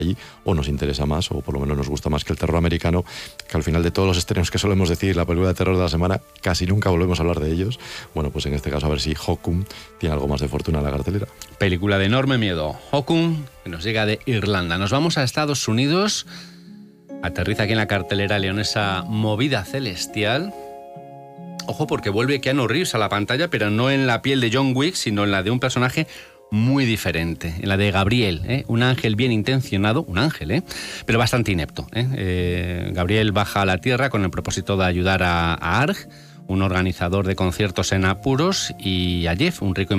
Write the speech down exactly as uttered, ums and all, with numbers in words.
allí, o nos interesa más, o por lo menos nos gusta más que el terror americano, que al final de todos los estrenos que solemos decir, la película de terror de la semana, casi nunca volvemos a hablar de ellos. Bueno, pues en este caso a ver si Hokum tiene algo más de fortuna en la cartelera. Película de enorme miedo, Hokum, que nos llega de Irlanda. Nos vamos a Estados Unidos, aterriza aquí en la cartelera leonesa Movida Celestial. Ojo, porque vuelve Keanu Reeves a la pantalla, pero no en la piel de John Wick, sino en la de un personaje muy diferente, en la de Gabriel, ¿eh? Un ángel bien intencionado, un ángel, ¿eh? pero bastante inepto. ¿eh? Eh, Gabriel baja a la tierra con el propósito de ayudar a, a Arg, un organizador de conciertos en apuros, y a Jeff, un rico